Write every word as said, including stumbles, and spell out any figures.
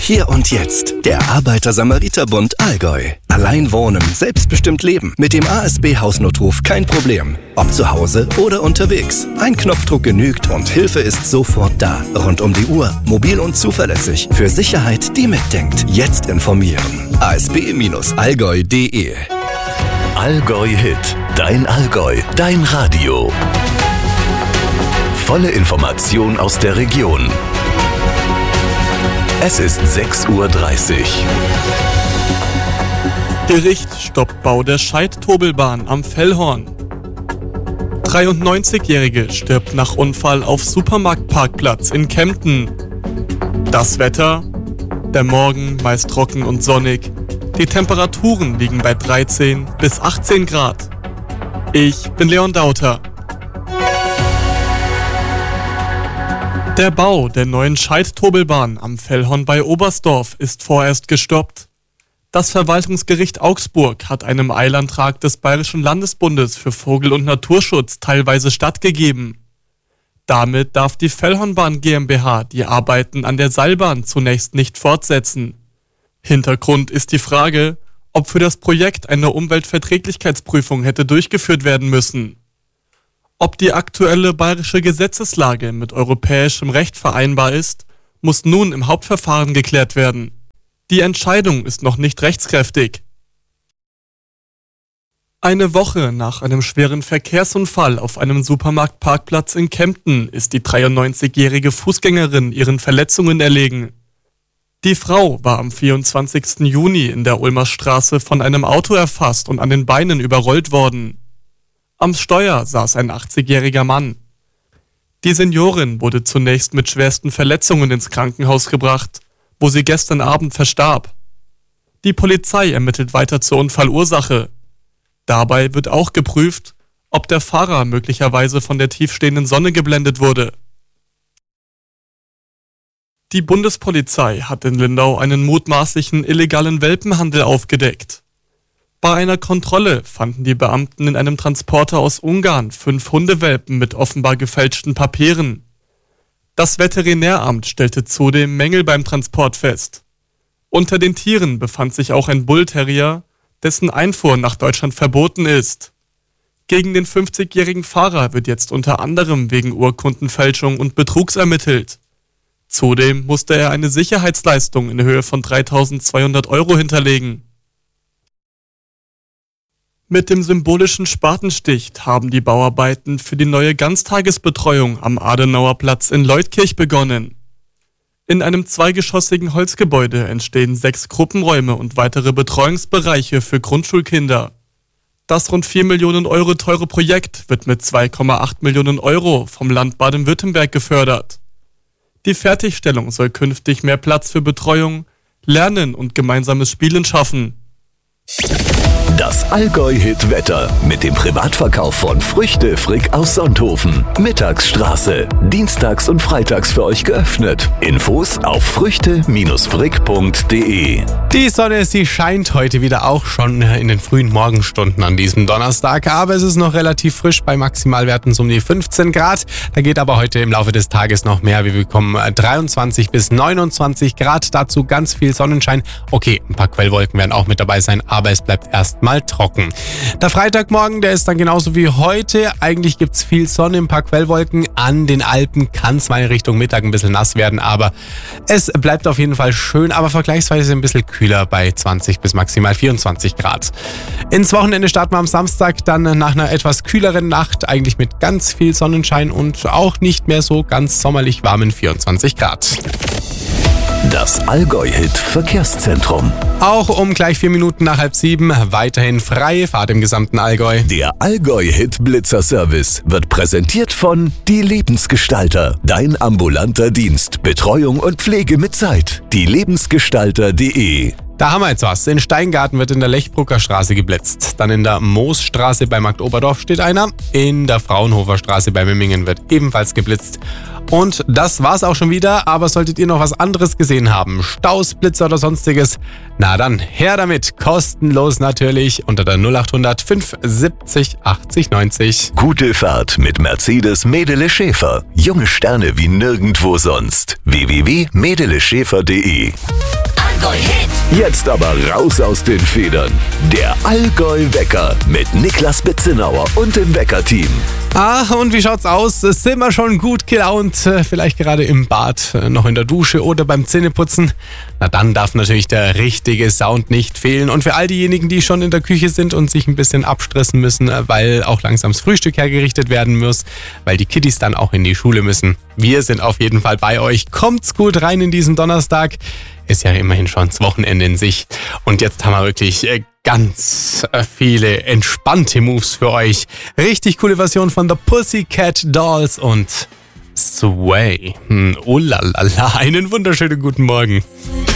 Hier und jetzt, der Arbeiter-Samariter-Bund Allgäu. Allein wohnen, selbstbestimmt leben. Mit dem A S B-Hausnotruf kein Problem. Ob zu Hause oder unterwegs. Ein Knopfdruck genügt und Hilfe ist sofort da. Rund um die Uhr, mobil und zuverlässig. Für Sicherheit, die mitdenkt. Jetzt informieren. a s b Bindestrich allgäu punkt d e Allgäu Hit. Dein Allgäu. Dein Radio. Volle Information aus der Region. Es ist sechs Uhr dreißig. Gericht stoppt Bau der Scheid-Tobelbahn am Fellhorn. dreiundneunzigjährige stirbt nach Unfall auf Supermarktparkplatz in Kempten. Das Wetter? Der Morgen meist trocken und sonnig. Die Temperaturen liegen bei dreizehn bis achtzehn Grad. Ich bin Leon Dauter. Der Bau der neuen Scheid-Tobelbahn am Fellhorn bei Oberstdorf ist vorerst gestoppt. Das Verwaltungsgericht Augsburg hat einem Eilantrag des Bayerischen Landesbundes für Vogel- und Naturschutz teilweise stattgegeben. Damit darf die Fellhornbahn GmbH die Arbeiten an der Seilbahn zunächst nicht fortsetzen. Hintergrund ist die Frage, ob für das Projekt eine Umweltverträglichkeitsprüfung hätte durchgeführt werden müssen. Ob die aktuelle bayerische Gesetzeslage mit europäischem Recht vereinbar ist, muss nun im Hauptverfahren geklärt werden. Die Entscheidung ist noch nicht rechtskräftig. Eine Woche nach einem schweren Verkehrsunfall auf einem Supermarktparkplatz in Kempten ist die dreiundneunzigjährige Fußgängerin ihren Verletzungen erlegen. Die Frau war am vierundzwanzigsten Juni in der Ulmer Straße von einem Auto erfasst und an den Beinen überrollt worden. Am Steuer saß ein achtzigjähriger Mann. Die Seniorin wurde zunächst mit schwersten Verletzungen ins Krankenhaus gebracht, wo sie gestern Abend verstarb. Die Polizei ermittelt weiter zur Unfallursache. Dabei wird auch geprüft, ob der Fahrer möglicherweise von der tiefstehenden Sonne geblendet wurde. Die Bundespolizei hat in Lindau einen mutmaßlichen illegalen Welpenhandel aufgedeckt. Bei einer Kontrolle fanden die Beamten in einem Transporter aus Ungarn fünf Hundewelpen mit offenbar gefälschten Papieren. Das Veterinäramt stellte zudem Mängel beim Transport fest. Unter den Tieren befand sich auch ein Bullterrier, dessen Einfuhr nach Deutschland verboten ist. Gegen den fünfzigjährigen Fahrer wird jetzt unter anderem wegen Urkundenfälschung und Betrugs ermittelt. Zudem musste er eine Sicherheitsleistung in Höhe von dreitausendzweihundert Euro hinterlegen. Mit dem symbolischen Spatenstich haben die Bauarbeiten für die neue Ganztagesbetreuung am Adenauerplatz in Leutkirch begonnen. In einem zweigeschossigen Holzgebäude entstehen sechs Gruppenräume und weitere Betreuungsbereiche für Grundschulkinder. Das rund vier Millionen Euro teure Projekt wird mit zwei Komma acht Millionen Euro vom Land Baden-Württemberg gefördert. Die Fertigstellung soll künftig mehr Platz für Betreuung, Lernen und gemeinsames Spielen schaffen. Das Allgäu-Hit-Wetter mit dem Privatverkauf von Früchte Frick aus Sonthofen. Mittagsstraße. Dienstags und freitags für euch geöffnet. Infos auf früchte frick punkt d e. Die Sonne, sie scheint heute wieder, auch schon in den frühen Morgenstunden an diesem Donnerstag. Aber es ist noch relativ frisch bei Maximalwerten um die fünfzehn Grad. Da geht aber heute im Laufe des Tages noch mehr. Wir bekommen dreiundzwanzig bis neunundzwanzig Grad. Dazu ganz viel Sonnenschein. Okay, ein paar Quellwolken werden auch mit dabei sein, aber es bleibt erstmal trocken. Der Freitagmorgen, der ist dann genauso wie heute. Eigentlich gibt es viel Sonne, ein paar Quellwolken. An den Alpen kann es mal in Richtung Mittag ein bisschen nass werden, aber es bleibt auf jeden Fall schön, aber vergleichsweise ein bisschen kühler bei zwanzig bis maximal vierundzwanzig Grad. Ins Wochenende starten wir am Samstag dann nach einer etwas kühleren Nacht, eigentlich mit ganz viel Sonnenschein und auch nicht mehr so ganz sommerlich warmen vierundzwanzig Grad. Das Allgäu-Hit-Verkehrszentrum. Auch um gleich vier Minuten nach halb sieben weiterhin freie Fahrt im gesamten Allgäu. Der Allgäu-Hit-Blitzer-Service wird präsentiert von Die Lebensgestalter. Dein ambulanter Dienst. Betreuung und Pflege mit Zeit. die lebensgestalter punkt d e. Da haben wir jetzt was. In Steingarten wird in der Lechbrucker Straße geblitzt. Dann in der Moosstraße bei Marktoberdorf steht einer. In der Fraunhofer Straße bei Memmingen wird ebenfalls geblitzt. Und das war's auch schon wieder, aber solltet ihr noch was anderes gesehen haben, Staus, Blitzer oder sonstiges, na dann her damit, kostenlos natürlich unter der null acht hundert fünf siebzig achtzig neunzig. Gute Fahrt mit Mercedes Medele Schäfer. Junge Sterne wie nirgendwo sonst. w w w punkt medele schäfer punkt de. Jetzt aber raus aus den Federn. Der Allgäu-Wecker mit Niklas Bitzenauer und dem Wecker-Team. Ach, und wie schaut's aus? Sind wir schon gut gelaunt? Vielleicht gerade im Bad, noch in der Dusche oder beim Zähneputzen? Na dann darf natürlich der richtige Sound nicht fehlen. Und für all diejenigen, die schon in der Küche sind und sich ein bisschen abstressen müssen, weil auch langsam das Frühstück hergerichtet werden muss, weil die Kiddies dann auch in die Schule müssen. Wir sind auf jeden Fall bei euch. Kommt's gut rein in diesen Donnerstag. Ist ja immerhin schon das Wochenende in sich. Und jetzt haben wir wirklich ganz viele entspannte Moves für euch. Richtig coole Version von The Pussycat Dolls und Sway. Oh la la la, einen wunderschönen guten Morgen.